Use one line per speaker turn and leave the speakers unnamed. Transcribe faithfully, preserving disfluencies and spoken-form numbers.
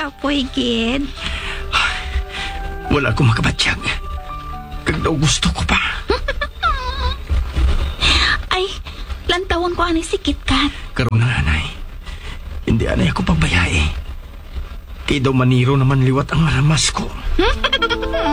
Apoy, kid.
Wala akong makabatyag. Kag daw gusto ko pa.
Ay, lantawon ko ani si KitKat.
Karon na, anay. Hindi anay ako pagbayai. Kay daw maniro naman liwat ang ramas ko.